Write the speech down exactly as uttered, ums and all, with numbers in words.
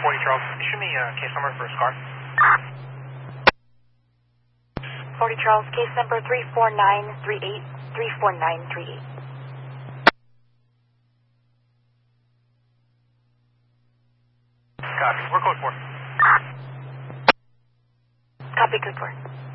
forty Charles, issue me a case number for a scar. forty Charles, case number three four nine three eight, three four nine three eight. Copy. We're code four. Copy, good work.